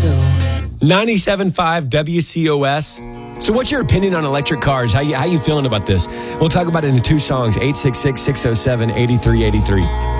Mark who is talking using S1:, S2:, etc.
S1: 97.5 WCOS. So what's your opinion on electric cars? How you feeling about this? We'll talk about it in 2 songs, 866-607-8383.